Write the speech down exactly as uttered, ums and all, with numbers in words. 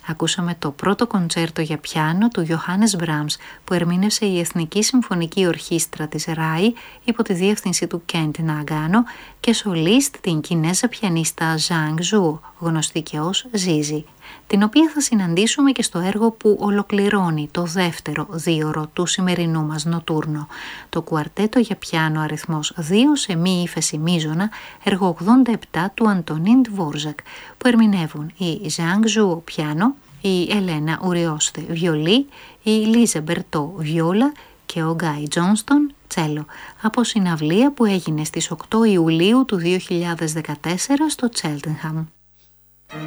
Ακούσαμε το πρώτο κοντσέρτο για πιάνο του Johannes Brahms που ερμήνευσε η Εθνική Συμφωνική Ορχήστρα της ράι υπό τη διεύθυνση του Kent Nagano και σολίστ την Κινέζα πιανίστα Zhang Zhuo, γνωστή και ως Zizi, την οποία θα συναντήσουμε και στο έργο που ολοκληρώνει το δεύτερο δίωρο του σημερινού μας νοτούρνο, το κουαρτέτο για πιάνο αριθμός δύο σε μη ύφεση μείζωνα, έργο ογδόντα επτά του Αντωνίν Ντβόρζακ, που ερμηνεύουν η Zhang Zhuo πιάνο, η Ελένα Ουριώστε βιολί, η Λίζα Μπερτό βιόλα και ο Γκάι Τζόνστον τσέλο, από συναυλία που έγινε στις οκτώ Ιουλίου του δύο χιλιάδες δεκατέσσερα στο Cheltenham.